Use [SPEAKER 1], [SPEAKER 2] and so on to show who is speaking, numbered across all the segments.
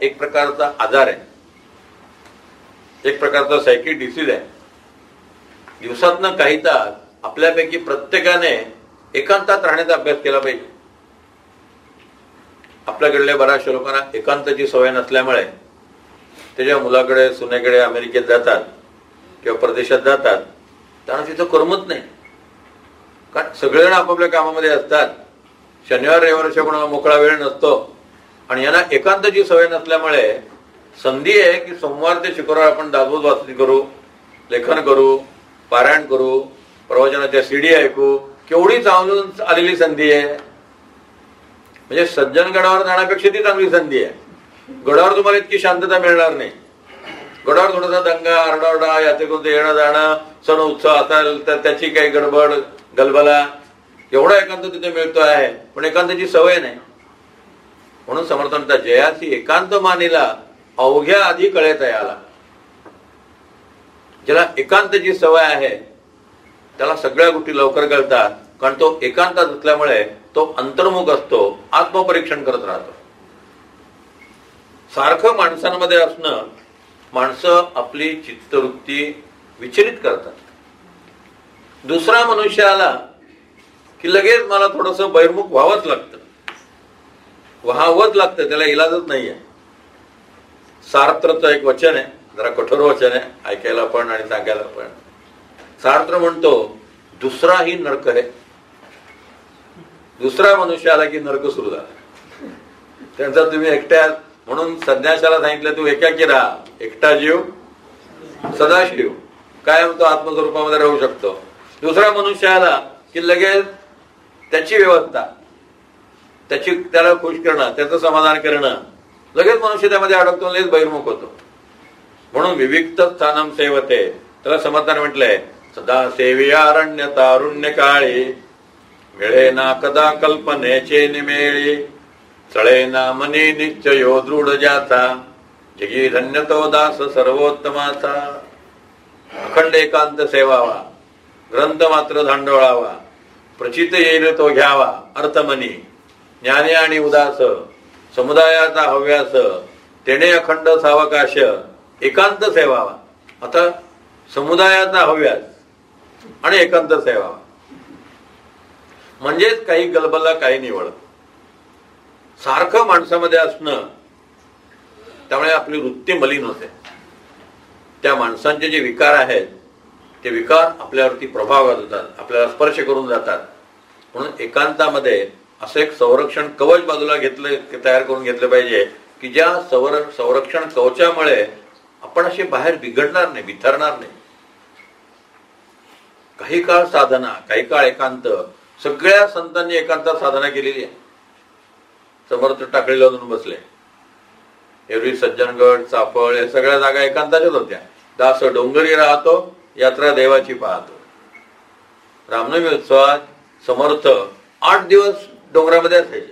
[SPEAKER 1] एक प्रकारचा आजार आहे, एक प्रकारचा सायकिक डिसीज आहे. दिवसातनं काही तास आपल्यापैकी प्रत्येकाने एकांतात राहण्याचा अभ्यास केला पाहिजे. आपल्याकडल्या बऱ्याचशा लोकांना एकांताची सवय नसल्यामुळे त्याच्या मुलाकडे सुनेकडे अमेरिकेत जातात किंवा परदेशात जातात, त्यांना तिथं करमत नाही. कारण सगळेजण आपापल्या कामामध्ये असतात. शनिवार रविवारच्या कोणाला मोकळा वेळ नसतो आणि यांना एकांताची सवय नसल्यामुळे संधी आहे की सोमवार ते शुक्रवार आपण दासबोध वाचन करू, लेखन करू, पारायण करू, प्रवचनाच्या सीडी ऐकू. केवढी चांगली आलेली संधी आहे. म्हणजे सज्जन गडावर जाण्यापेक्षा ती चांगली संधी आहे. गडावर तुम्हाला इतकी शांतता मिळणार नाही. गडावर थोडासा दंगा आरडाओरडा, यात्रेकरूंचं येणं जाणं, सण उत्सव असेल तर त्याची काही गडबड गलबला, एवढा एकांत तिथे मिळतो आहे, पण एकांताची सवय नाही. म्हणून समर्थ म्हणतात, जयासी एकांत मानिला अवघ्या आधी कळेत आला. ज्याला एकांताची सवय आहे त्याला सगळ्या गोष्टी लवकर कळतात. कारण तो एकांतात असल्यामुळे तो अंतर्मुख असतो, आत्मपरीक्षण करत राहतो. सारखं माणसांमध्ये असणं, माणसं आपली चित्तवृत्ती विचलित करतात. दुसरा मनुष्य आला की लगेच मला थोडंसं बहिर्मुख व्हावंच लागतं, व्हावंच लागतं, त्याला इलाजच नाहीये. सार्त्रचं एक वचन आहे, जरा कठोर वचन आहे ऐकायला पण आणि सांगायला पण. सार्त्र म्हणतो, दुसरा ही नरक आहे. दुसरा मनुष्य आला की नरक सुरू झाला. त्यांचा तुम्ही एकट्या, म्हणून संन्यासाला सांगितलं तू एकाकी राहा, एकटा जीव सदाशिव, कायम तो आत्मस्वरूपामध्ये राहू शकतो. दुसरा मनुष्य आला की लगेच त्याची व्यवस्था, त्याला खुश करणं, त्याचं समाधान करणं, लगेच मनुष्य त्यामध्ये अडकतो, लगेच बहिर्मुख होतो. म्हणून विविक्त स्थानम सेवते, त्याला समर्थाने म्हटलंय, सदा सेवियारण्य तारुण्य काळी, मिळे ना कदा कल्पनेचे निमेळी, चळे ना मनी निश्चयो दृढ जाता, जगी धन्य तो दास सर्वोत्तमाचा. अखंड एकांत सेवावा, ग्रंथ मात्र धांडोळावा, प्रचित येईल तो घ्यावा अर्थमनी, ज्ञानी आणि उदास समुदायाचा हव्यास, तेने अखंड सावकाश एकांत सेवावा. आता समुदायाचा हव्यास आणि एकांत सेवावा म्हणजेच काही गलबला, काही निवड, सारखं माणसामध्ये असणं. त्यामुळे आपली वृत्ती मलिन होते. त्या माणसांचे जे विकार आहेत ते विकार आपल्यावरती प्रभाव घालतात, आपल्याला स्पर्श करून जातात. म्हणून एकांतामध्ये असं एक संरक्षण कवच बाजूला तयार करून घेतलं पाहिजे की ज्या संरक्षण कवचामुळे आपण असे बाहेर बिघडणार नाही, बिथरणार नाही. काही काळ साधना, काही काळ एकांत. सगळ्या संतांनी एकांतात साधना केलेली आहे. समर्थ टाकळी लावून बसले. एरवी सज्जनगड, चाफळ या सगळ्या जागा एकांताच्याच होत्या. दास डोंगरी राहतो, यात्रा देवाची पाहतो. रामनवमी उत्सवात समर्थ 8 दिवस डोंगरामध्ये असायचे.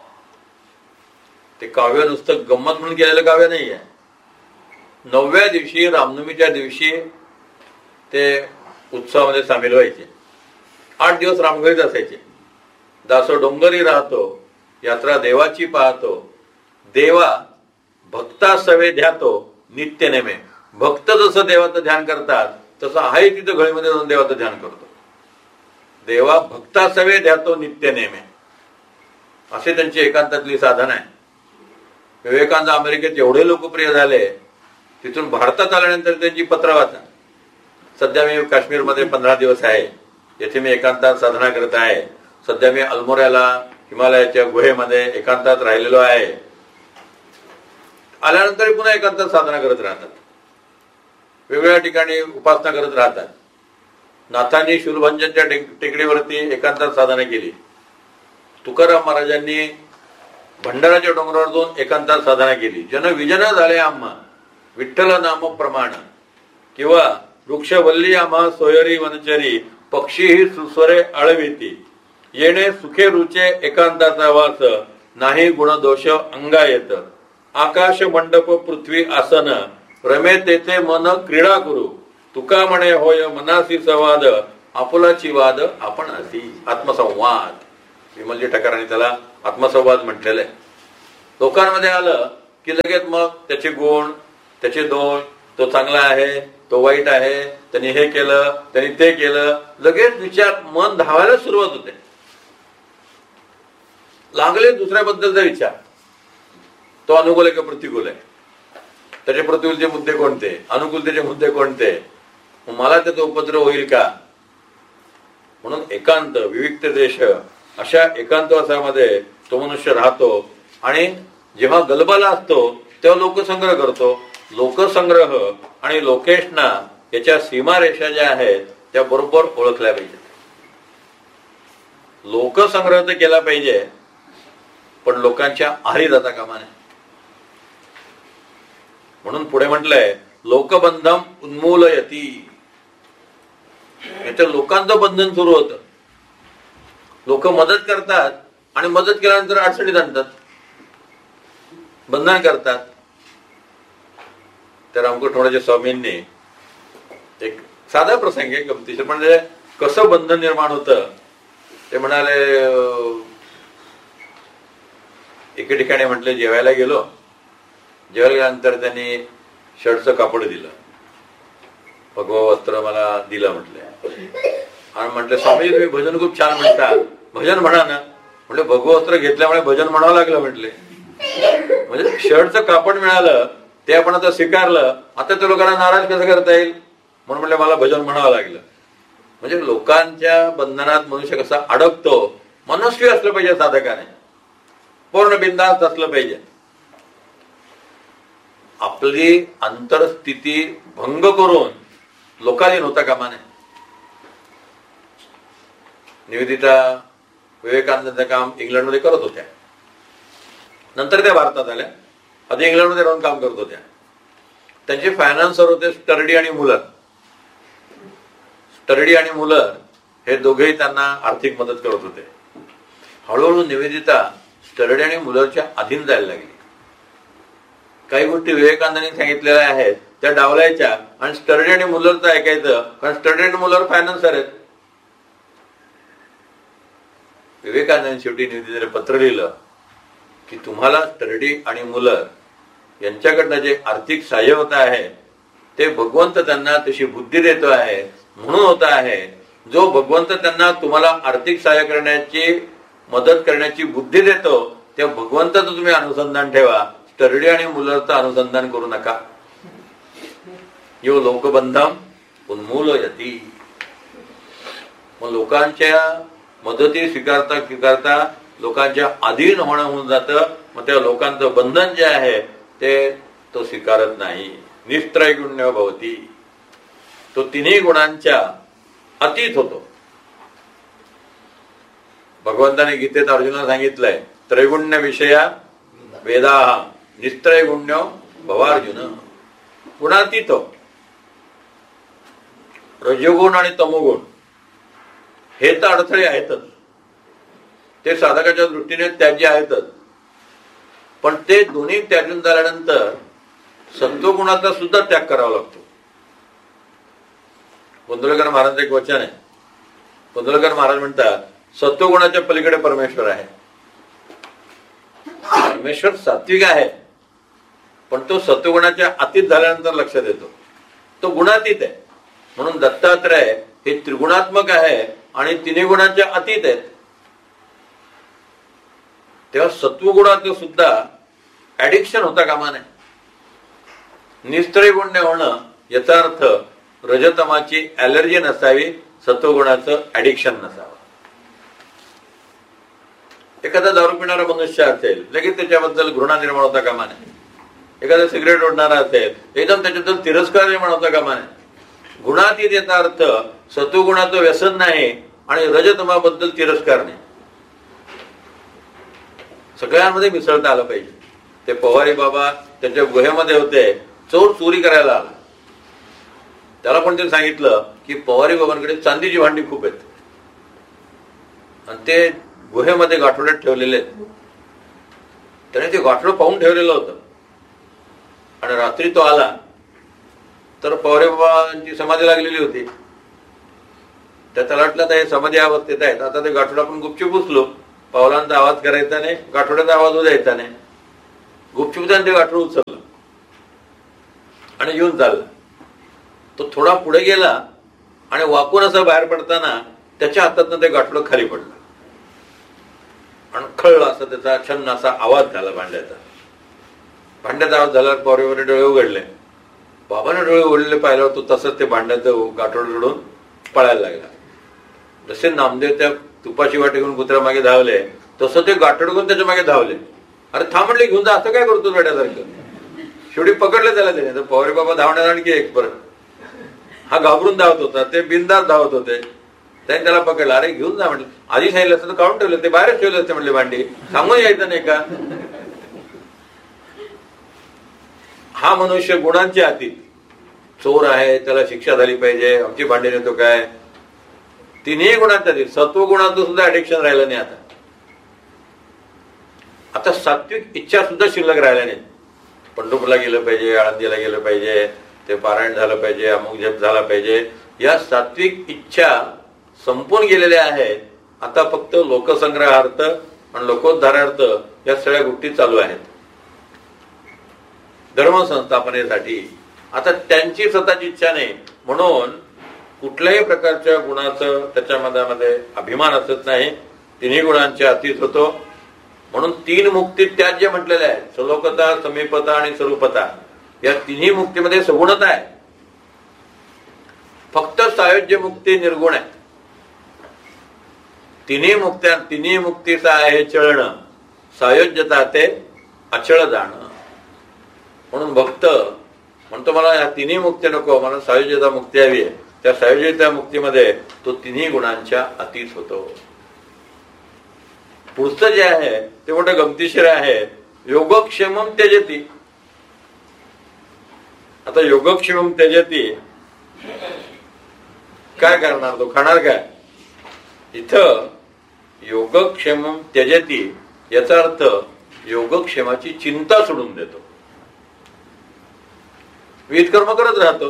[SPEAKER 1] ते काव्य नुसतं गंमत म्हणून केलेलं काव्य नाही आहे. 9व्या दिवशी, रामनवमीच्या दिवशी ते उत्सवामध्ये सामील व्हायचे. 8 दिवस रामघरीत असायचे. दासो डोंगरी राहतो, यात्रा देवाची पाहतो, देवा भक्ता सवे ध्यातो नित्य नेमे. भक्त जसं देवाचं ध्यान करतात तसं आहे तिथं घळीमध्ये जाऊन देवाचं ध्यान करतो. देवा भक्ता सवे ध्यातो नित्य नेमे, असे त्यांची एकांतातली साधन आहे. विवेकानंद अमेरिकेत एवढे लोकप्रिय झाले, तिथून भारतात आल्यानंतर त्यांची पत्र वाचा. सध्या मी काश्मीरमध्ये 15 दिवस आहे, येथे मी एकांतात साधना करत आहे. सध्या मी अल्मोऱ्याला हिमालयाच्या गुहेमध्ये एकांतात राहिलेलो आहे. आल्यानंतर पुन्हा एकांतात साधना करत राहतात, वेगवेगळ्या ठिकाणी उपासना करत राहतात. नाथांनी शूलभंजनच्या टेकडीवरती एकांतात साधना केली. तुकाराम महाराजांनी भंडाराच्या डोंगरावर जाऊन एकांतात साधना केली. जन विजन झाले आम्हा विठ्ठल नाम प्रमाण, किंवा वृक्षवल्ली आम्हा सोयरी वनचरी, पक्षी ही सुस्वरे आळविती, येणे सुखे रुचे एकांताचा वास, नाही गुण दोष अंगा येत, आकाश मंडप पृथ्वी आसन, रमे तेथे मन क्रीडा करू, तुका म्हणे होय मनासी संवाद, आपुलाची वाद आपण असी. आत्मसंवाद, विमलजी ठकारांनी त्याला आत्मसंवाद म्हटलेलं आहे. लोकांमध्ये आलं की लगेच मग त्याचे गुण, त्याचे दोष, तो चांगला आहे, तो वाईट आहे, त्यांनी हे केलं, त्यांनी ते केलं, लगेच विचार, मन धावायला सुरुवात होते. लागले दुसऱ्याबद्दलचा विचार, तो अनुकूल आहे का प्रतिकूल आहे, त्याचे प्रतिकूलचे मुद्दे कोणते, अनुकूलतेचे मुद्दे कोणते, मला त्याचा उपद्रव होईल का. म्हणून एकांत, विविक्त देश, अशा एकांतवासामध्ये तो मनुष्य राहतो. आणि जेव्हा गलबाला असतो तेव्हा लोकसंग्रह करतो. लोकसंग्रह आणि लोकेशना याच्या सीमारेषा ज्या आहेत त्या बरोबर ओळखल्या पाहिजेत. लोकसंग्रह तर केला पाहिजे, पण लोकांच्या आहारी जाता कामा नये. म्हणून पुढे म्हटलंय लोकबंधम उन्मूलयती. याच्या लोकांचं बंधन सुरू होतं. लोक मदत करतात आणि मदत केल्यानंतर अडचणीत आणतात, बंधन करतात. त्या रामकृष्ण स्वामींनी एक साधा प्रसंग आहे, गमतीशीर, म्हणजे कसं बंधन निर्माण होतं ते म्हणाले. एके ठिकाणी म्हटले जेवायला गेलो, जेवायला गेल्यानंतर त्यांनी शर्टचं कापड दिलं, भगवा वस्त्र मला दिलं म्हटले. आणि म्हटलं स्वामी तुम्ही भजन खूप छान म्हणता, भजन म्हणा ना. म्हटलं भगवा वस्त्र घेतल्यामुळे भजन म्हणावं लागलं म्हटले. म्हणजे शर्टचं कापड मिळालं ते आपण आता स्वीकारलं, आता त्या लोकांना नाराज कसं करता येईल म्हणून म्हटलं मला भजन म्हणावं लागलं. म्हणजे लोकांच्या बंधनात मनुष्य कसा अडकतो, मनस्वी असलं पाहिजे साधकाने, पूर्ण बिनधास्त असलं पाहिजे. आपली अंतरस्थिती भंग करून लोकालीन होता कामा नये. निवेदिता विवेकानंदांचं काम इंग्लंडमध्ये करत होत्या, नंतर त्या भारतात आल्या, आधी इंग्लंडमध्ये राहून काम करत होत्या. त्यांचे फायनान्सर होते स्टर्डी आणि मुलर. स्टर्डी आणि मुलर हे दोघेही त्यांना आर्थिक मदत करत होते. हळूहळू निवेदिता स्टर्डी आणि मुलरच्या अधीन जायला लागली. काही गोष्टी विवेकानंदांनी सांगितलेल्या आहेत त्या डावलायच्या आणि स्टर्डी आणि मुलरचं ऐकायचं, कारण स्टर्डी आणि मुलर फायनान्सर आहेत. विवेकानंदांनी शेवटी निवेदितेला पत्र लिहिलं की तुम्हाला स्टर्डी आणि मुलर यांच्याकडनं जे आर्थिक सहाय्य होत आहे ते भगवंत त्यांना तशी बुद्धी देतो आहे म्हणून होत आहे. जो भगवंत त्यांना तुम्हाला आर्थिक सहाय्य करण्याची, मदत करण्याची बुद्धी देतो त्या भगवंताचं तुम्ही अनुसंधान ठेवा, स्टर्डी आणि मुलरचं अनुसंधान करू नका. यो लोकबंधम उन्मूलयती. मग लोकांच्या मदती स्वीकारता लोकांच्या अधीन होणं होऊन जातं. मग त्या लोकांचं बंधन जे आहे ते तो स्वीकारत नाही. निस्त्रैगुण्य भवती. तो तिन्ही गुणांच्या अतीत होतो. भगवंताने गीतेत अर्जुनाला सांगितलंय त्रैगुण्य विषया वेदाः निस्त्रैगुण्य भवार्जुन. गुणातीत हो. रजोगुण आणि तमोगुण हे तर अडथळे आहेतच, ते साधकाच्या दृष्टीने त्याज्य आहेतच. पण ते दोन्ही त्याजून झाल्यानंतर सत्वगुणाचा सुद्धा त्याग करावा लागतो. गोंधळकर महाराजांचं एक वचन आहे. गोंधळकर महाराज म्हणतात सत्वगुणाच्या पलीकडे परमेश्वर आहे. परमेश्वर सात्विक आहे, पण तो सत्वगुणाच्या अतीत झाल्यानंतर लक्षात येतो. तो गुणातीत आहे. म्हणून दत्तात्रय हे त्रिगुणात्मक आहे आणि तिन्ही गुणांच्या अतीत आहेत. तेव्हा सत्वगुणाचं सुद्धा ऍडिक्शन होता कामा नये. निस्त्रैगुण्य होणं याचा अर्थ रजतमाची ऍलर्जी नसावी, सत्वगुणाचं ऍडिक्शन नसावं. एखादा दारू पिणारा मनुष्य असेल लगेच त्याच्याबद्दल घृणा निर्माण होता कामा नये. एखादा सिगरेट ओढणारा असेल एकदम त्याच्याबद्दल तिरस्कार निर्माण होता कामा नये. गुणातीत याचा अर्थ सत्वगुणाचं व्यसन नाही आणि रजतमाबद्दल तिरस्कार नाही. सगळ्यांमध्ये मिसळता आलं पाहिजे. ते पवारी बाबा त्यांच्या गुहेमध्ये होते, चोर चोरी करायला आला. त्याला पण ते सांगितलं की पवारी बाबांकडे चांदीची भांडी खूप आहेत आणि ते गुहेमध्ये गाठोड्यात ठेवलेले आहेत. त्याने ते गाठोडं पाहून ठेवलेलं होतं आणि रात्री तो आला तर पवारी बाबांची समाधी लागलेली होती. त्याला वाटलं तर हे समाधी अवस्थेत आहेत, आता ते गाठोडं आपण गुपचूप उचलो, पावलांचा आवाज करायचा नाही, गाठोड्याचा आवाज द्यायचा नाही. गुपचूप त्याने ते गाठोड उचललं आणि येऊन चालला. तो थोडा पुढे गेला आणि वाकून असं बाहेर पडताना त्याच्या हातातनं ते गाठोड खाली पडलं आणि खळला असा त्याचा छन्न असा आवाज झाला भांड्याचा. भांड्याचा आवाज झाल्यावर पॉवरीवर डोळे उघडले. बाबाने डोळे उघडले पाहिल्यावर तो तसंच ते भांड्याचं गाठोड रडून पळायला लागला. जसे नामदेव त्या तुपाची वाटी घेऊन कुत्र्या मागे धावले तसं ते गाठोड घेऊन त्याच्या मागे धावले. अरे थांब म्हटले, घेऊन जा, असं काय करतो वेड्यासारखं. शेवटी पकडलं त्याला त्याने. तर पवारी बाबा धावण्यात आणखी एक परत. हा घाबरून धावत होता, ते बिनधास्त धावत होते. त्याने त्याला पकडलं. अरे घेऊन जा म्हटलं. आधी सांगितलं असतं तर काढून ठेवलं, ते बाहेरच ठेवले असते म्हटले भांडी, सांगून यायचं नाही का. हा मनुष्य गुणांच्या अतीत चोर आहे, त्याला शिक्षा झाली पाहिजे, आमची भांडी नेतो काय. तिन्ही गुणांच्या अतीत, सत्वगुणाचं सुद्धा ऍडिक्शन राहिलं नाही. आता सात्विक इच्छा सुद्धा शिल्लक राहिल्या नाही. पंढरपूरला गेलं पाहिजे, आळंदीला गेलं पाहिजे, ते पारायण झालं पाहिजे, अमुक जप झाला पाहिजे, या सात्विक इच्छा संपून गेलेल्या आहेत. आता फक्त लोकसंग्रहार्थ आणि लोकोद्धारार्थ या सगळ्या गोष्टी चालू आहेत धर्म संस्थापनेसाठी. आता त्यांची स्वतःची इच्छा नाही म्हणून कुठल्याही प्रकारच्या गुणाचं त्याच्या मनामध्ये अभिमान असत नाही. तिन्ही गुणांच्या अतीत होतो. म्हणून तीन मुक्ती त्यात जे म्हटलेल्या आहेत, सलोकता, समीपता आणि स्वरूपता, या तिन्ही मुक्तीमध्ये सगुणता आहे. फक्त सायुज्य मुक्ती निर्गुण आहे. तिन्ही मुक्तीचा आहे चळणं, सायुज्यता ते अचळ जाणं. म्हणून भक्त म्हणतो मला या तिन्ही मुक्ती नको, मला सायुज्यता मुक्ती हवी आहे. त्या सायुज्यता मुक्तीमध्ये तो तिन्ही गुणांच्या अतीत होतो. पुढचं जे आहे ते मोठं गमतीशीर आहे, योगक्षेमम त्यजती. आता योगक्षेमम त्यजती काय करणार, तो खाणार काय. इथं योगक्षेमम त्यजती याचा अर्थ योगक्षेमाची चिंता सोडून देतो, विहित कर्म करत राहतो.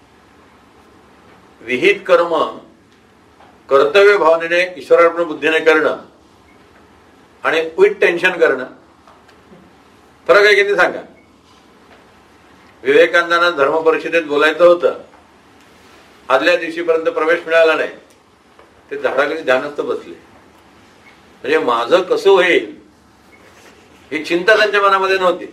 [SPEAKER 1] विहित कर्म कर्तव्य भावनेने ईश्वरार्पण बुद्धीने करणं आणि विथ टेन्शन करणं, फरक आहे किती सांगा. विवेकानंदांना धर्म परिषदेत बोलायचं होतं, आदल्या दिवशीपर्यंत प्रवेश मिळाला नाही. ते झाडाखाली ध्यानस्थ बसले. म्हणजे माझं कसं होईल ही चिंता त्यांच्या मनामध्ये नव्हती.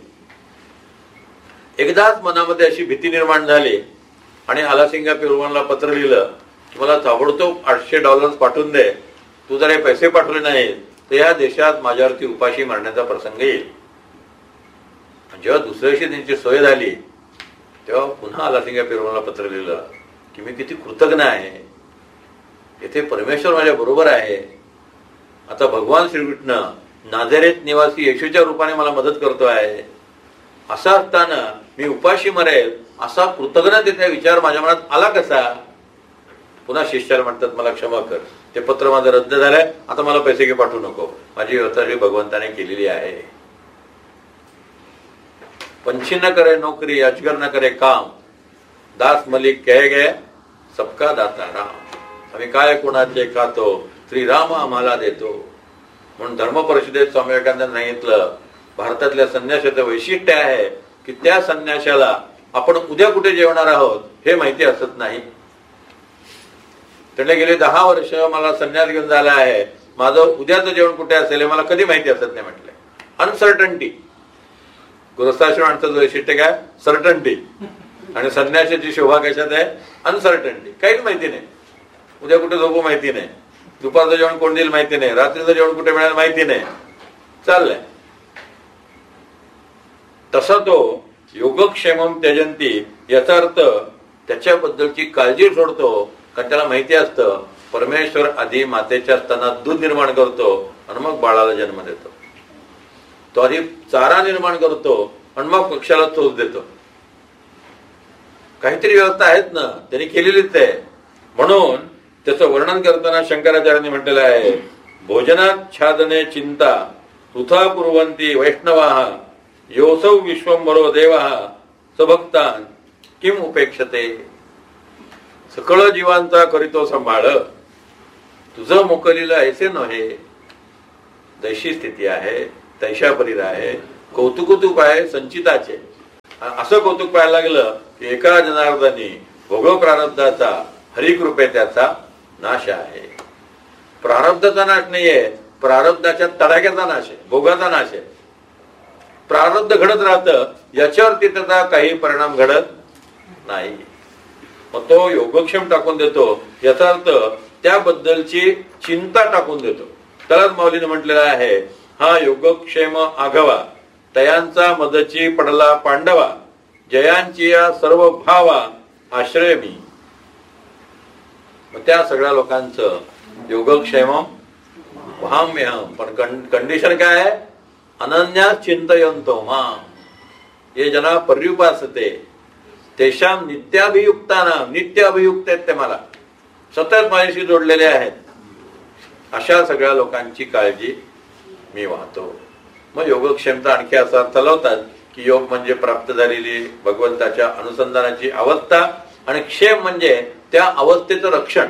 [SPEAKER 1] एकदाच मनामध्ये अशी भीती निर्माण झाली आणि आलासिंगा पेरुवानला पत्र लिहिलं, मला ताबडतोब $800 पाठवून दे, तू जर हे पैसे पाठवले नाही तर या देशात माझ्यावरती उपाशी मारण्याचा प्रसंग येईल. जेव्हा दुसऱ्या दिवशी त्यांची सोय झाली तेव्हा पुन्हा आलासिंगा पेरुवानला पत्र लिहिलं की मी किती कृतज्ञ आहे, येथे परमेश्वर माझ्या बरोबर आहे. आता भगवान श्रीकृष्ण नाझरेत निवासी येशूच्या रूपाने मला मदत करतो आहे. असं असताना मी उपाशी मरेल असा कृतज्ञतेचा विचार माझ्या मनात आला कसा. पुन्हा शिष्याला म्हणतात मला क्षमा कर, ते पत्र माझं रद्द झालंय, आता मला पैसे घे, पाठवू नको, माझी व्यवस्था भगवंताने केलेली आहे. पंछी न करे नोकरी, अजगर न करे काम, दास मलिक कहे गए सबका दाता राम. आम्ही काय कोणाचे खातो, श्रीराम आम्हाला देतो. म्हणून धर्म परिषदेत स्वामी विवेकानंदांनी सांगितलं, भारतातल्या संन्यासाचं वैशिष्ट्य आहे की त्या संन्यासाला आपण उद्या कुठे जेवणार आहोत हे माहिती असत नाही. त्याने गेले 10 वर्ष मला संन्यास घेऊन झाला आहे, माझं उद्याचं जेवण कुठे असेल हे मला कधी माहिती असत नाही म्हटलंय. अनसर्टन्टी. गृहस्थाश्रमाचं वैशिष्ट्य काय, सर्टन्टी. आणि संन्यासाची शोभा कशात आहे, अनसर्टन्टी. काहीच माहिती नाही, उद्या कुठे झोपू माहिती नाही, दुपारचं जेवण कोण देईल माहिती नाही, रात्रीचं जेवण कुठे मिळेल माहिती नाही, चाललंय. तसा तो योगक्षेमम त्यजंती याचा अर्थ त्याच्याबद्दलची काळजी सोडतो. कारण त्याला माहिती असतं परमेश्वर आधी मातेच्या स्तनात दूध निर्माण करतो आणि मग बाळाला जन्म देतो. तो आधी चारा निर्माण करतो आणि मग पक्षाला चोच देतो. काहीतरी व्यवस्था आहेत ना, त्यांनी केलेलीच आहे. म्हणून त्याचं वर्णन करताना शंकराचार्यांनी म्हटलेलं आहे, भोजनात छादने चिंता पृथा कुर्वन्ति वैष्णवाः योसौ विश्वंभरो देवाः सभक्तान् किम उपेक्षते. सकळ जीवांचा करीतो सांभाळ, तुझं मोकलीला ऐसे नव्हे. दैशी स्थिती आहे, तैशा परीर आहे, कौतुक उपाय संचिताचे. असं कौतुक पाहायला लागलं की एका जनार्दनी भोग प्रारब्धाचा हरिकृपे त्याचा नाश आहे. प्रारब्धाचा नाश नाहीये, प्रारब्धाच्या तडाख्याचा नाश आहे, भोगाचा नाश आहे. प्रारब्ध घडत राहतं, याच्यावरती त्याचा काही परिणाम घडत नाही. मग तो योगक्षेम टाकून देतो, याचा अर्थ त्याबद्दलची चिंता टाकून देतो. त्यालाच माऊलीने म्हटलेलं आहे, हा योगक्षेम आघवा तयांचा मदची पडला पांडवा, जयांची या सर्व भावा आश्रय मी. मग त्या सगळ्या लोकांचं योगक्षेम वहाम्यहम, पण कंडिशन काय आहे? अनन्या चिंतयंतो माम ये जना पर्युपासते तेषाम नित्याभियुक्तानाम. नित्य अभियुक्त आहेत ते, मला सतत माझ्याशी जोडलेले आहेत. अशा सगळ्या लोकांची काळजी मी वाहतो. मग योगक्षेमता आणखी असा अर्थ लावतात की योग म्हणजे प्राप्त झालेली भगवंताच्या अनुसंधानाची अवस्था, आणि क्षेम म्हणजे त्या अवस्थेचं रक्षण.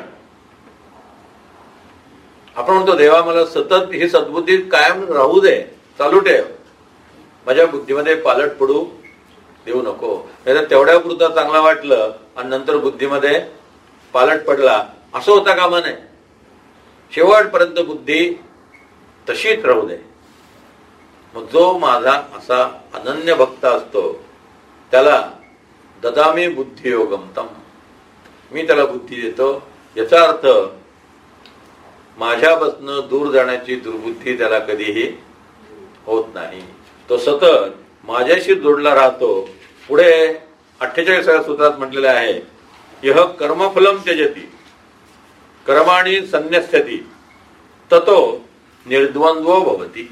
[SPEAKER 1] आपण म्हणतो देवा मला सतत ही सद्बुद्धी कायम राहू दे, चालू ठेव, माझ्या बुद्धीमध्ये पालट पडू देऊ नको. नाही तेवढ्या पुरता चांगला वाटलं आणि नंतर बुद्धीमध्ये पालट पडला, असं होता कामा नये. शेवटपर्यंत बुद्धी तशीच राहू दे. मग जो माझा असा अनन्य भक्त असतो त्याला ददामी बुद्धियोगम तम, मी त्याला बुद्धी देतो. याचा अर्थ माझ्यापासून दूर जाण्याची दुर्बुद्धी त्याला कधीही होत नाही. तो सतत माझ्याशी जोडला राहतो. पुढे 48व्या सूत्रात म्हटलेले आहे, यह कर्मफलम त्यजती कर्माणि संन्यस्यति ततो निर्द्वंद्वो भवति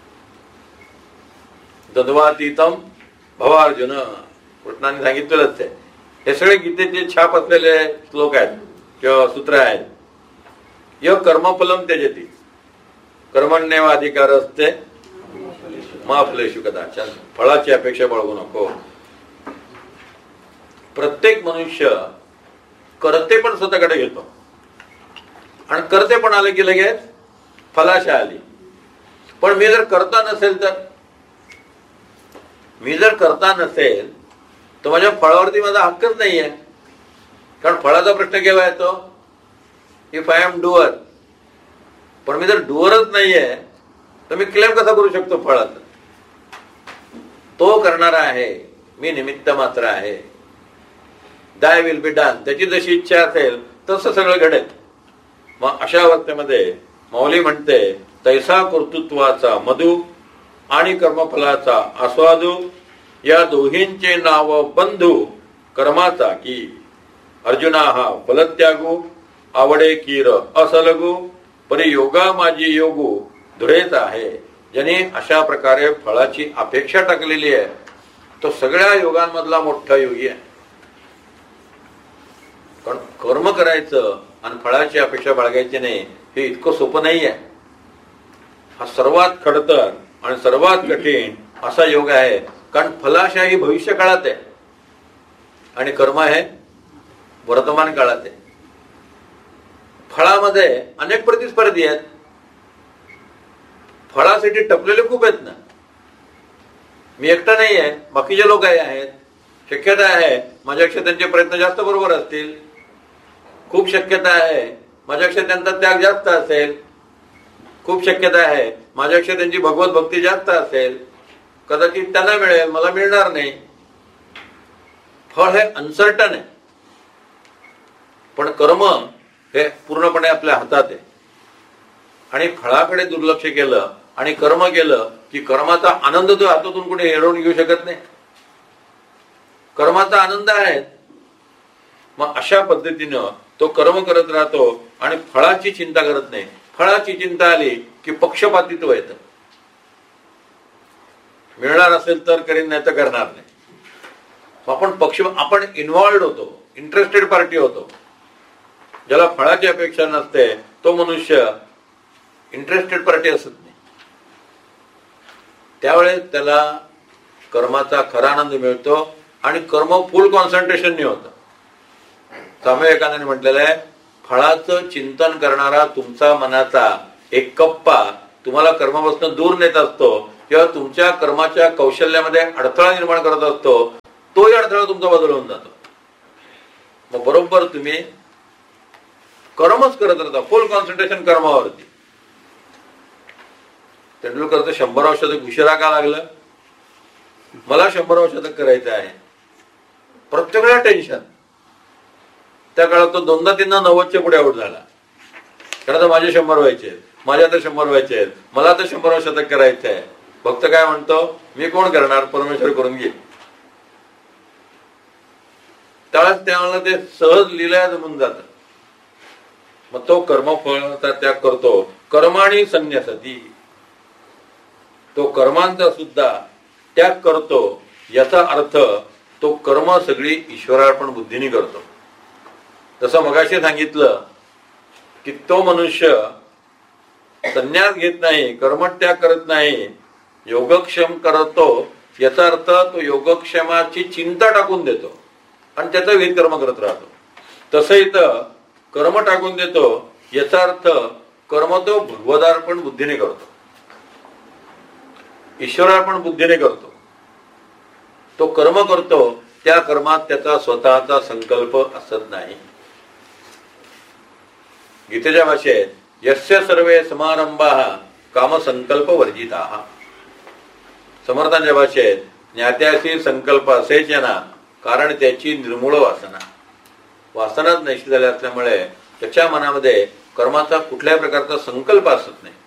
[SPEAKER 1] द्वंद्वातीतम भवार्जुन. कृष्णाने सांगितलेलंच आहे. हे सगळे गीतेचे छाप असलेले श्लोक आहेत किंवा सूत्र आहेत. यह कर्मफलम त्यजती कर्मण्येव अधिकार असते मा फलेषु कदाचन. फळाची अपेक्षा बाळगू नको. प्रत्येक मनुष्य करते पण स्वतःकडे घेतो, आणि करते पण आले की लगेच फलाशा आली. पण मी जर करता नसेल तर, मी जर करता नसेल तर माझ्या फळावरती माझा हक्कच नाहीये. कारण फळाचा प्रश्न केव्हा येतो? If I am doer. पण मी जर डुअरच नाहीये तर मी क्लेम कसा करू शकतो फळाचा? तो करणारा आहे, मी निमित्त मात्र आहे. दाय विल बी डन. त्याची जशी इच्छा असेल तसं सगळं घडेल. मग अशा अवस्थेमध्ये माऊली म्हणते, तैसा कर्तृत्वाचा मधु आणि कर्मफलाचा आस्वादू, या दोहींचे नाव बंधू कर्माचा की. अर्जुना हा फलत्यागू, आवडे कीर असलगू, परी योगा माझी योगू धुळेच आहे. ज्याने अशा प्रकारे फळाची अपेक्षा टाकलेली आहे तो सगळ्या योगांमधला मोठा योगी आहे. कारण कर्म करायचं आणि फळाची अपेक्षा बाळगायची नाही हे इतकं सोपं नाही आहे. हा सर्वात खडतर आणि सर्वात कठीण असा योग आहे. कारण फलाशा ही भविष्य काळात आहे आणि कर्म आहे वर्तमान काळात आहे. फळामध्ये अनेक प्रतिस्पर्धी आहेत. फळासाठी टपलेले खूप आहेत ना. मी एकटा नाही आहे, बाकीचे लोक आहेत. शक्यता आहे माझ्यापेक्षा त्यांचे प्रयत्न जास्त बरोबर असतील. खूप शक्यता आहे माझ्यापेक्षा त्यांचा त्याग जास्त असेल. खूप शक्यता आहे माझ्यापेक्षा त्यांची भगवत भक्ती जास्त असेल. कदाचित त्यांना मिळेल, मला मिळणार नाही. फळ हे अनसर्टन आहे. पण कर्म हे पूर्णपणे आपल्या हातात आहे. आणि फळाकडे दुर्लक्ष केलं आणि कर्म केलं की कर्माचा आनंद तो हातातून कुठे हेरवून घेऊ शकत नाही. कर्माचा आनंद आहे. मग अशा पद्धतीनं तो कर्म करत राहतो आणि फळाची चिंता करत नाही. फळाची चिंता आली की पक्षपातित्व येतं. मिळणार असेल तर करीन, नाही तर करणार नाही. आपण इन्व्हॉल्ड होतो, इंटरेस्टेड पार्टी होतो. ज्याला फळाची अपेक्षा नसते तो मनुष्य इंटरेस्टेड पार्टी असत नाही. त्यावेळेस त्याला कर्माचा खरा आनंद मिळतो आणि कर्म फुल कॉन्सन्ट्रेशनने होतं. स्वामी विवेकानंदांनी म्हटलेलं आहे, फळाचं चिंतन करणारा तुमचा मनाचा एक कप्पा तुम्हाला कर्मापासून दूर नेत असतो किंवा तुमच्या कर्माच्या कौशल्यामध्ये अडथळा निर्माण करत असतो, तोही अडथळा तुमचा बाजूला होऊन जातो. मग बरोबर तुम्ही कर्मच करत राहता, फुल कॉन्सन्ट्रेशन कर्मावरती. तेंडुलकरचं 100 शतक उशिरा का लागलं? मला 100 शतक करायचं आहे. प्रत्येक वेळा टेन्शन. त्या काळात तो 2दा-3दा 90च्या पुढे आउट झाला. कारण आता माझे 100 व्हायचे आहेत, माझ्या आता 100 व्हायचे आहेत, मला आता 100 शतक करायचं आहे. भक्त काय म्हणतो, मी कोण करणार, परमेश्वर करून घे. त्यावेळेला ते सहज लिहिल्या जमून जात. मग तो कर्मफळाचा त्याग करतो. कर्माणी संन्यासती, तो कर्मांचा सुद्धा त्याग करतो. याचा अर्थ तो कर्म सगळी ईश्वरार्पण बुद्धीने करतो. जसं मगाशी सांगितलं की तो मनुष्य संन्यास घेत नाही, कर्मत्याग करत नाही, योगक्षम करतो. याचा अर्थ तो योगक्षेमाची चिंता टाकून देतो आणि त्याचं विहित कर्म करत राहतो. तसं इथं कर्म टाकून देतो. याचा अर्थ कर्म तो भगवदार्पण बुद्धीने करतो, ईश्वरार्पण बुद्धीने करतो. तो कर्म करतो, त्या कर्मात त्याचा स्वतःचा संकल्प असत नाही. गीतेच्या भाषेत यस्य सर्वे समारंभाः कामसंकल्प वर्जिताः. समर्थांच्या भाषेत ज्ञात्याशी संकल्प असेच ना, कारण त्याची निर्मूळ वासनाच नष्ट झाल्या असल्यामुळे त्याच्या मनामध्ये कर्माचा कुठल्याही प्रकारचा संकल्प असत नाही.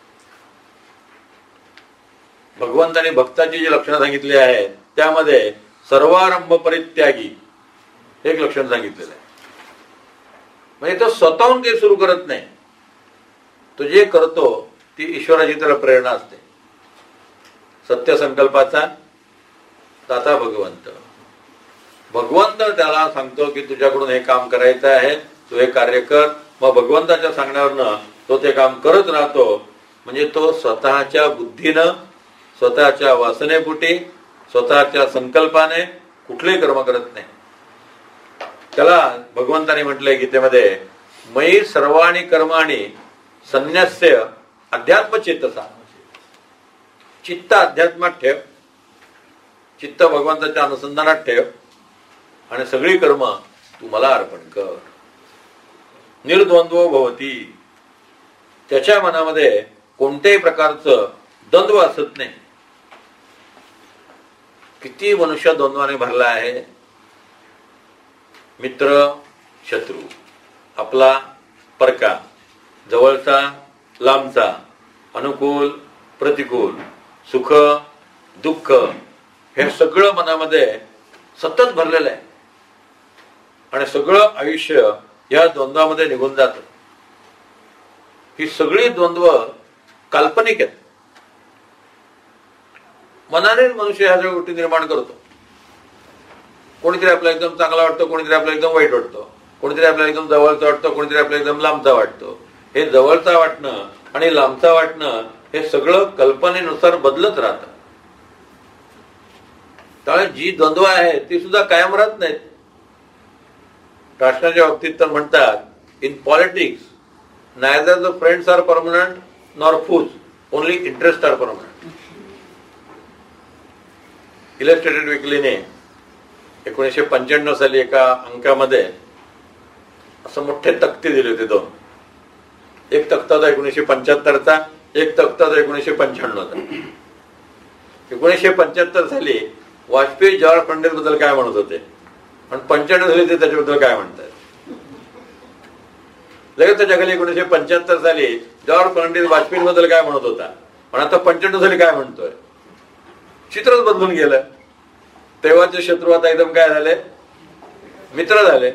[SPEAKER 1] भगवंतांनी भक्ताची जी लक्षणं सांगितली आहेत त्यामध्ये सर्वारंभ परित्यागी एक लक्षण सांगितलेलं आहे. म्हणजे तो स्वतःहून काही सुरू करत नाही. तो जे करतो ती ईश्वराची त्याला प्रेरणा असते. सत्य संकल्पाचा दाता भगवंत. भगवंत त्याला सांगतो की तुझ्याकडून हे काम करायचं आहे, तू हे कार्य कर. मग भगवंताच्या सांगण्यावरनं तो ते काम करत राहतो. म्हणजे तो स्वतःच्या बुद्धीनं, स्वतःच्या वासनेपुटी, स्वतःच्या संकल्पाने कुठलेही कर्म करत नाही. त्याला भगवंताने म्हटलंय गीतेमध्ये, मयी सर्वाणी कर्माणी संन्यस्य अध्यात्मचेतसा. चित्त अध्यात्मात ठेव, चित्त भगवंताच्या अनुसंधानात ठेव आणि सगळी कर्म तू मला अर्पण कर. निर्द्वंद्व भवती. त्याच्या मनामध्ये कोणत्याही प्रकारचं द्वंद्व असत नाही. किती मनुष्य द्वंद्वाने भरला आहे. मित्र शत्रू, आपला परका, जवळचा लांबचा, अनुकूल प्रतिकूल, सुख दुःख, हे सगळं मनामध्ये सतत भरलेलं आहे. आणि सगळं आयुष्य या द्वंद्वामध्ये निघून जातं. ही सगळी द्वंद्व काल्पनिक आहेत. मनाने मनुष्य ह्या सगळ्या गोष्टी निर्माण करतो. कोणीतरी आपल्याला एकदम चांगला वाटतो, कोणीतरी आपल्याला एकदम वाईट वाटतो, कोणीतरी आपल्याला एकदम जवळचा वाटतो, कोणीतरी आपल्याला एकदम लांबचा वाटतो. हे जवळचा वाटणं आणि लांबचा वाटणं हे सगळं कल्पनेनुसार बदलत राहतं. त्यामुळे जी द्वंद्व आहे ती सुद्धा कायम राहत नाहीत. राष्ट्राच्या बाबतीत तर म्हणतात, in politics neither the friends R permanent nor फूज, only interest R permanent. Illustrated वीकलीने 1995 साली एका अंकामध्ये असं मोठे तक्ते दिले होते दोन. एक तक्ता होता 1975चा, एक तक्ता होता 1995चा. 1975 साली वाजपेयी जॉर्ज फर्नांडिस बद्दल काय म्हणत होते आणि 95 साली ते त्याच्याबद्दल काय म्हणतात. लगेच त्याच्या खाली 1975 साली जॉर्ज फर्नांडिस वाजपेयीबद्दल काय म्हणत होता आणि आता 95 साली काय म्हणतोय. चित्रच बदलून गेलं. तेव्हाचे शत्रू आता एकदम काय झाले, मित्र झाले.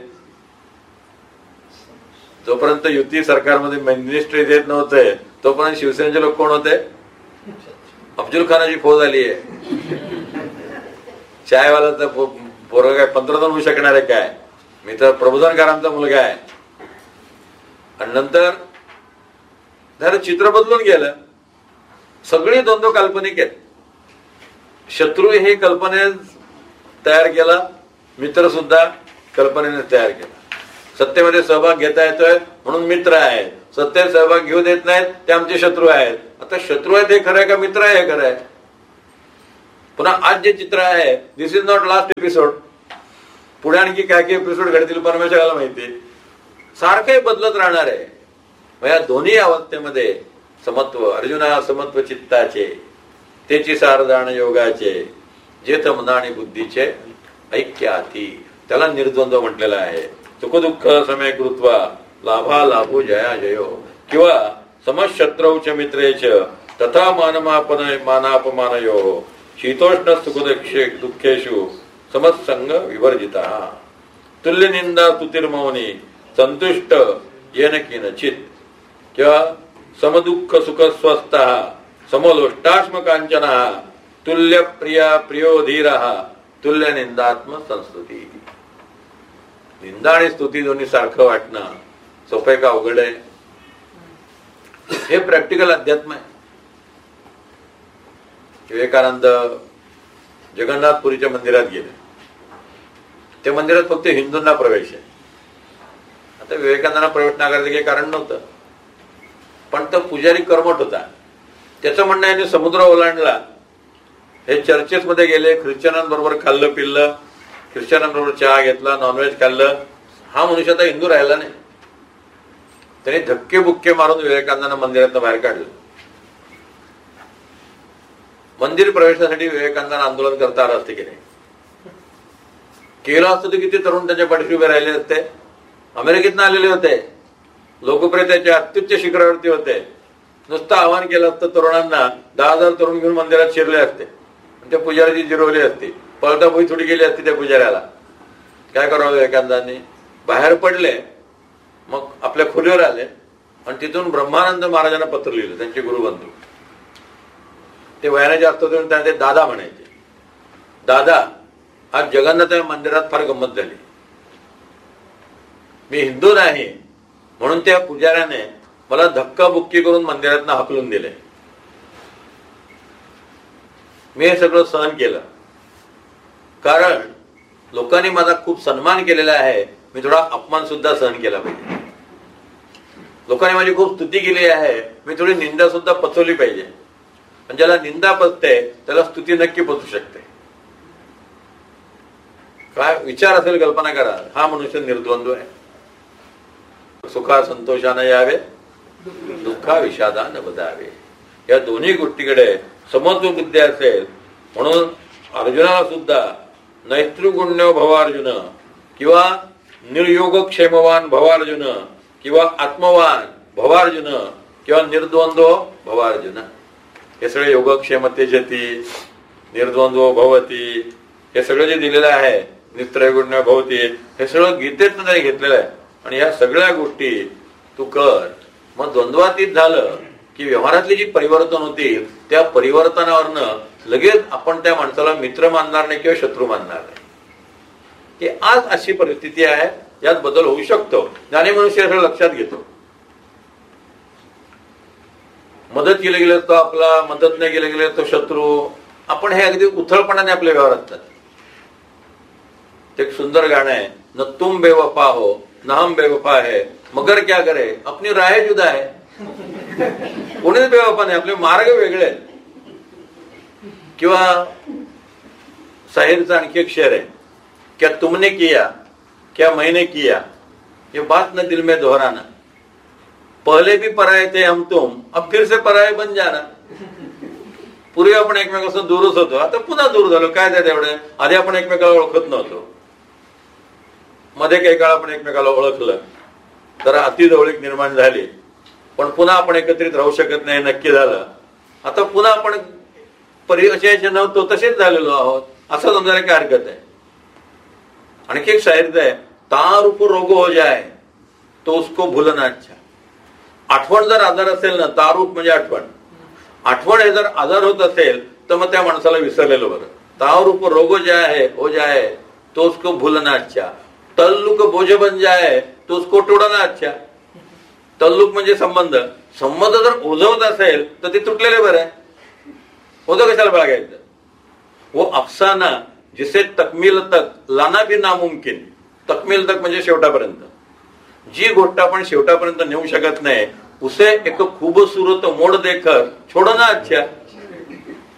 [SPEAKER 1] जोपर्यंत युती सरकारमध्ये मिनिस्ट्री देत नव्हते तोपर्यंत शिवसेनेचे लोक कोण होते. अफजल खानाची फौज आली आहे. चायवालाचा पोरगा काय 15 होऊ शकणार आहे काय. मी तर प्रबोधनकारांचा मुलगा आहे. आणि नंतर जरा चित्र बदलून गेलं. सगळी द्वंद्व काल्पनिक आहेत. शत्रू हे कल्पने तयार केला, मित्र सुद्धा कल्पनेने तयार केला. सत्तेमध्ये सहभाग घेता येतोय म्हणून मित्र आहेत, सत्तेत सहभाग घेऊ देत नाहीत ते आमचे शत्रू आहेत. आता शत्रू आहेत हे खरं आहे का मित्र आहे हे खरं आहे. पुन्हा आज जे चित्र आहे, दिस इज नॉट लास्ट एपिसोड. पुढे आणखी काय काय एपिसोड घडतील परमेश्वराला माहिती. सारखंही बदलत राहणार आहे. या दोन्ही अवस्थेमध्ये समत्व, अर्जुना समत्व चित्ताचे, त्याची सारदान योगाचे, जेथ मना आणि बुद्धीचे ऐक्याती, त्याला निर्द्वंद्व म्हटलेलं आहे. सुख दुःख समय कृत्वा लाभा लाभो जया जयो, किंवा समशत्रौच मित्रेच तथा मानापमानयो शीतोष्ण सुख दुःखेषु समत्संग विवर्जिता, तुल्य निंदा तुतिर्मौनी संतुष्ट येन किंचित, किंवा समदुःख सुख स्वस्थ समलोष्टाश्म कांचन तुल्य प्रिया प्रियो धीर तुल्य निंदात्म संस्तुती. निंदा आणि स्तुती दोन्ही सारखं वाटणं सोपं का अवघड आहे? हे प्रॅक्टिकल अध्यात्म आहे. विवेकानंद जगन्नाथपुरीच्या मंदिरात गेले. त्या मंदिरात फक्त हिंदूंना प्रवेश आहे. आता विवेकानंदांना प्रवेश नाकारायचं काही कारण नव्हतं, पण तो पुजारी कर्मठ होता. त्याचं म्हणणं आहे समुद्र ओलांडला, हे चर्चेस मध्ये गेले, ख्रिश्चनांबरोबर खाल्लं पिल्लं, ख्रिश्चनांबरोबर चहा घेतला, नॉनव्हेज खाल्लं. हा मनुष्य आता हिंदू राहिला नाही. त्याने धक्के बुक्के मारून विवेकानंदांना मंदिरातनं बाहेर काढलं. मंदिर प्रवेशासाठी विवेकानंदांना आंदोलन करता आलं असते की नाही? केलं असतं तर किती तरुण त्याच्या पाठीशी उभे राहिले असते. अमेरिकेतनं आलेले होते, लोकप्रियतेच्या अत्युच्च शिखरावरती होते. नुसतं आवाहन केलं असतं तरुणांना, 10,000 तरुण घेऊन मंदिरात शिरले असते. त्या पुजाऱ्याची जिरवली असती, पळता भुई थोडी गेली असती त्या पुजाऱ्याला. काय करावं विवेकानंदांनी? बाहेर पडले, मग आपल्या खोलीवर आले आणि तिथून ब्रह्मानंद महाराजांना पत्र लिहिलं, त्यांचे गुरुबंधू. ते वयाने जास्त होते, त्यांना ते दादा म्हणायचे. दादा, आज जगन्नाथ मंदिरात फार गंमत झाली. मी हिंदू नाही म्हणून त्या पुजाऱ्याने मला धक्काबुक्की करून मंदिरातनं हाकलून दिले. मी हे सगळं सहन केलं कारण लोकांनी माझा खूप सन्मान केलेला आहे. मी थोडा अपमान सुद्धा सहन केला पाहिजे. लोकांनी माझी खूप स्तुती केली आहे, मी थोडी निंदा सुद्धा पचवली पाहिजे. पण ज्याला निंदा पचते त्याला स्तुती नक्की पचू शकते. काय विचार असेल कल्पना करा. हा मनुष्य निर्द्वंद्व आहे. सुखा संतोषाने यावे, दुःखा विषादाने बदावे. या दोन्ही गोष्टीकडे समत्व बुद्धी असेल म्हणून अर्जुनाला सुद्धा नैतृगुण्यो भवार्जुन, किंवा निर्योगक्षेमवान भवार्जुन, किंवा आत्मवान भवार्जुन, किंवा निर्द्वंद्व भवार्जुन. हे सगळे योगक्षेमतेजती, निर्द्वंद्व भवती, हे सगळं जे दिलेलं आहे, निस्त्रैगुण्य भवती, हे सगळं गीतेतनं त्यांनी घेतलेलं आहे. आणि या सगळ्या गोष्टी तू कर. मग द्वंद्वातीत झालं की व्यवहारातली जी परिवर्तन होती त्या परिवर्तनावरनं लगेच आपण त्या माणसाला मित्र मानणार नाही किंवा शत्रू मानणार नाही. की आज अशी परिस्थिती आहे, यात बदल होऊ शकतो. ज्ञानी मनुष्य असं लक्षात घेतो. मदत केले गेले तो आपला, मदत नाही केले गेले तो शत्रू. आपण हे अगदी उथळपणाने आपल्या व्यवहारात करतो. एक सुंदर गाणं आहे, न तुम बेवफा हो न हम बेवफा है, मगर क्या करे अपनी राह जुदा है. कोणीच बेवफा नाही, आपले मार्ग वेगळे आहेत. किंवा शाहीरचा आणखी एक शेर आहे, क्या तुमने किया क्या मैंने किया ये बात न दिल में दोहराना, पहले भी पराये थे हम तुम अब फिर से पराये बन जाना. पूर्वी आपण एकमेकापासून दूरच होतो, आता पुन्हा दूर झालो. काय त्यात एवढे? आधी आपण एकमेकाला ओळखत नव्हतो, मध्ये काही काळ आपण एकमेकाला ओळखलं, तर अतिजवळीक निर्माण झाली. पण पुन्हा आपण एकत्रित राहू शकत नाही, नक्की झालं. आता पुन्हा आपण परिचयाचे नव्हतो तसेच झालेलो आहोत, असं समजायला काय हरकत आहे. आणखी एक शाहीर आहे, तारूप रोग हो जाए तो उसको भूलना अच्छा. आठवण जर आजार असेल ना, तारूप म्हणजे आठवण, आठवण हे जर आजार होत असेल तर मग त्या माणसाला विसरलेलं बरं. तारूप रोग हो जाए तो उसको भूलना अच्छा, तल्लुक बोझ बन जाए तो उसको तोडना अच्छा. तल्लुक म्हणजे संबंध, संबंध जर ओझवत असेल तर ते तुटलेले बरं आहे. ओझं कशाला बाळगायचं? वो अफसाना जिसे तकमील तक लाना भी नामुमकिन. तकमील तक म्हणजे शेवटापर्यंत. जी गोष्ट आपण शेवटापर्यंत नेऊ शकत नाही, उसे एक खूबसूरत मोड देकर छोडना अच्छा.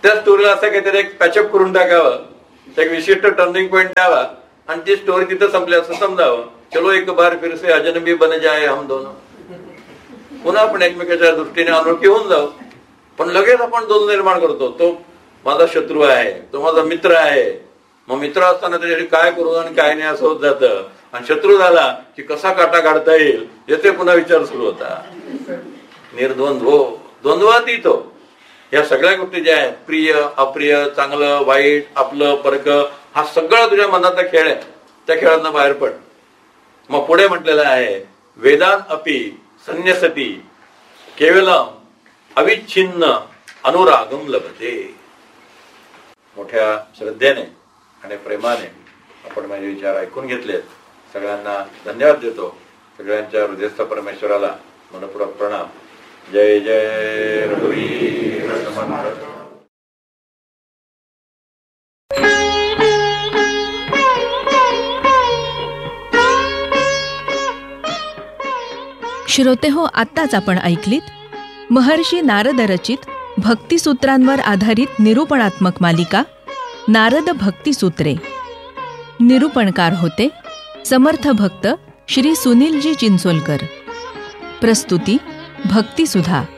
[SPEAKER 1] त्या स्टोरीला असं काहीतरी एक पॅचअप करून टाकावं, एक विशिष्ट टर्निंग पॉईंट द्यावा आणि ती स्टोरी तिथं संपली असं समजावं. चलो एक बार फिर से अजनबी बन जाए हम दोनों. पुन्हा आपण एकमेकाच्या दृष्टीने अनोळखी होऊन जाऊ. पण लगेच आपण दोन निर्माण करतो, तो माझा शत्रू आहे, तो माझा मित्र आहे. मग मित्र असताना त्याच्यासाठी काय करू आणि काय नाही असं होत जातं. आणि शत्रू झाला की कसा काटा काढता येईल याचे पुन्हा विचार सुरू होता. निर्द्वंद्व, द्वंद्वातीत हो. या सगळ्या गोष्टी ज्या आहेत, प्रिय अप्रिय, चांगलं वाईट, आपलं परक, हा सगळा तुझ्या मनाचा खेळ आहे. त्या खेळातनं बाहेर पड. मग पुढे म्हटलेलं आहे, वेदान अपि संन्यसती केवलम अविच्छिन्न अनुरागम लभते. मोठ्या श्रद्धेने आणि प्रेमाने आपण माझे विचार ऐकून घेतलेत. सगळ्यांना धन्यवाद देतो. सगळ्यांच्या हृदयस्थ परमेश्वराला मनपूर्वक प्रणाम. जय जय रघुवीर समर्थ.
[SPEAKER 2] श्रोते हो, आत्ताच आपण ऐकलीत महर्षी नारद रचित भक्तिसूत्रांवर आधारित निरूपणात्मक मालिका नारद भक्तिसूत्रे. निरूपणकार होते समर्थ भक्त श्री सुनीलजी चिंचोलकर. प्रस्तुती भक्तिसुधा.